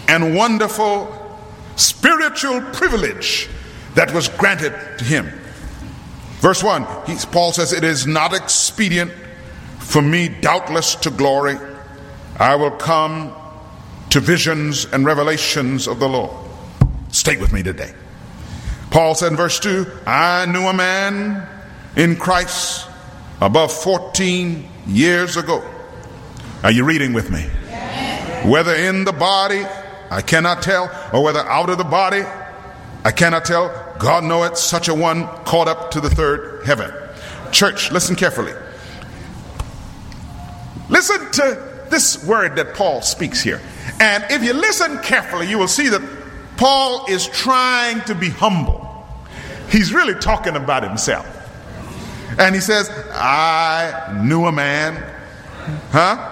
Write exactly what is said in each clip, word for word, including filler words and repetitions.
and wonderful spiritual privilege that was granted to him. Verse one, he, Paul says, it is not expedient for me doubtless to glory. I will come to visions and revelations of the Lord. Stay with me today. Paul said in verse two, I knew a man in Christ above fourteen years ago. Are you reading with me? Whether in the body, I cannot tell, or whether out of the body, I cannot tell. God knoweth, such a one caught up to the third heaven. Church, listen carefully. Listen to this word that Paul speaks here. And if you listen carefully, you will see that Paul is trying to be humble. He's really talking about himself. And he says, I knew a man, huh?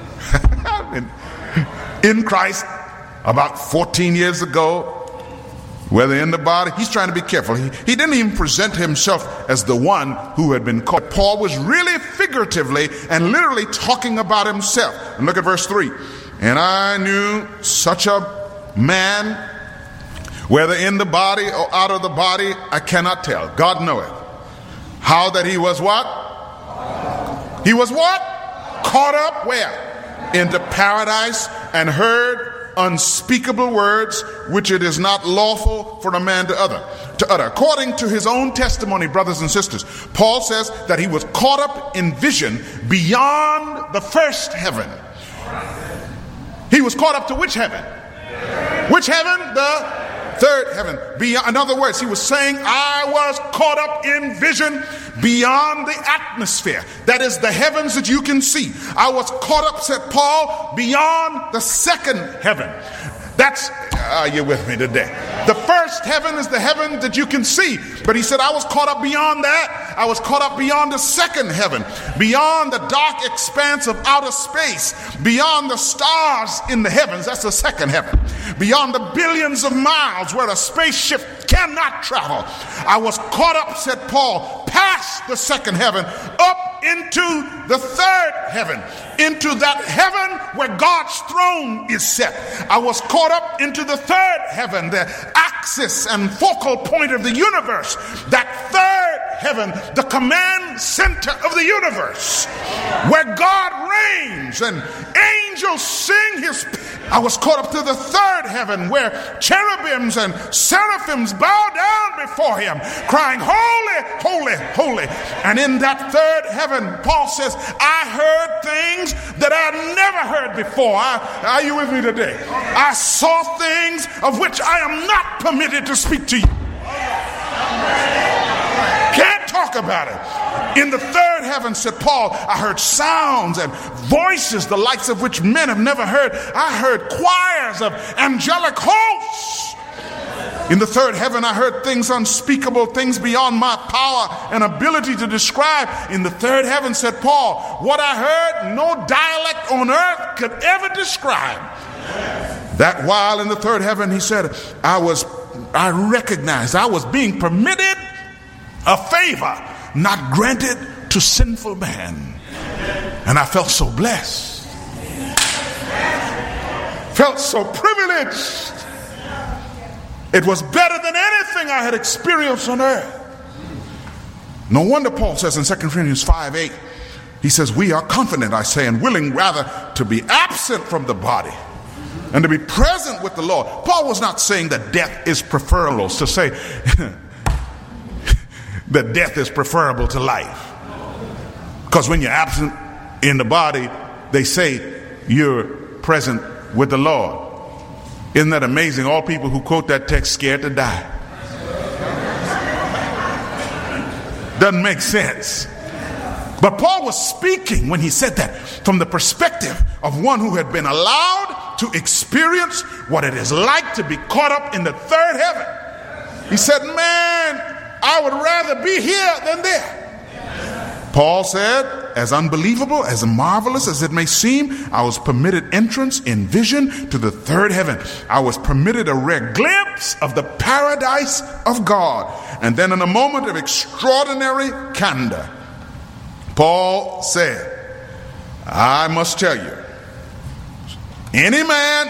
in Christ about fourteen years ago, whether in the body. He's trying to be careful. He, he didn't even present himself as the one who had been called. Paul was really figuratively and literally talking about himself. And look at verse three. And I knew such a man, whether in the body or out of the body, I cannot tell. God knoweth. How that he was what? He was what? Caught up where? Into paradise, and heard unspeakable words which it is not lawful for a man to utter. To utter. According to his own testimony, brothers and sisters, Paul says that he was caught up in vision beyond the first heaven. He was caught up to which heaven? Which heaven? The third heaven. Beyond, in other words, he was saying, I was caught up in vision beyond the atmosphere. That is the heavens that you can see. I was caught up, said Paul, beyond the second heaven. That's, are you with me today? The first heaven is the heaven that you can see. But he said, I was caught up beyond that. I was caught up beyond the second heaven, beyond the dark expanse of outer space, beyond the stars in the heavens. That's the second heaven. Beyond the billions of miles where a spaceship cannot travel. I was caught up, said Paul, past the second heaven, up into the third heaven, into that heaven where God's throne is set. I was caught up into the third heaven, the axis and focal point of the universe. That third heaven, the command center of the universe, where God reigns and angels sing his. I was caught up to the third heaven, where cherubims and seraphims bow down before him, crying, holy, holy, holy. And in that third heaven, Paul says, I heard things that I had never heard before. I, are you with me today? I saw things of which I am not permitted to speak to you. Can't talk about it. In the third heaven, said Paul, I heard sounds and voices, the likes of which men have never heard. I heard choirs of angelic hosts. In the third heaven, I heard things unspeakable, things beyond my power and ability to describe. In the third heaven, said Paul, what I heard, no dialect on earth could ever describe. That while in the third heaven, he said, I was, I recognized I was being permitted a favor not granted to sinful man. And I felt so blessed. Felt so privileged. It was better than anything I had experienced on earth. No wonder Paul says in Second Corinthians five eight, he says, we are confident, I say, and willing rather to be absent from the body and to be present with the Lord. Paul was not saying that death is preferable, to say that death is preferable to life. Because when you're absent in the body, they say you're present with the Lord. Isn't that amazing? All people who quote that text scared to die. Doesn't make sense. But Paul was speaking when he said that from the perspective of one who had been allowed to experience what it is like to be caught up in the third heaven. He said, man, I would rather be here than there. Paul said, as unbelievable, as marvelous as it may seem, I was permitted entrance in vision to the third heaven. I was permitted a rare glimpse of the paradise of God. And then in a moment of extraordinary candor, Paul said, I must tell you, any man